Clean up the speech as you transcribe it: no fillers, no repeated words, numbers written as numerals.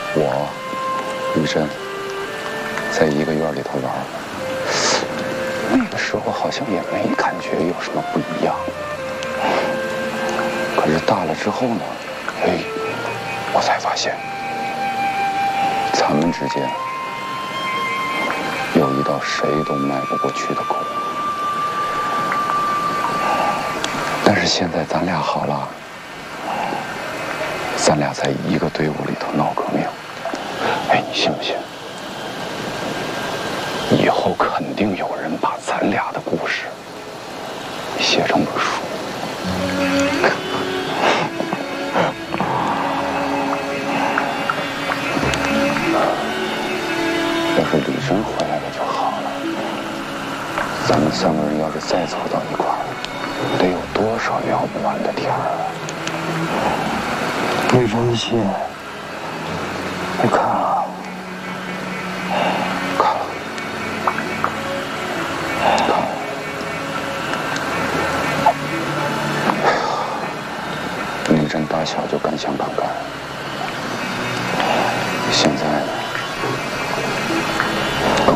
我、雨珍在一个院里头玩，那个时候好像也没感觉有什么不一样。可是大了之后呢，我才发现，咱们之间有一道谁都迈不过去的沟。但是现在咱俩好了，咱俩在一个队伍里头闹革命，你信不信？以后肯定有人把咱俩的故事写成本书。要是李真回来了就好了。咱们三个人要是再走到一块儿，得有多少聊不完的天儿啊！ 李真的信，你看了？ 看了。李真打小就敢想敢干，现在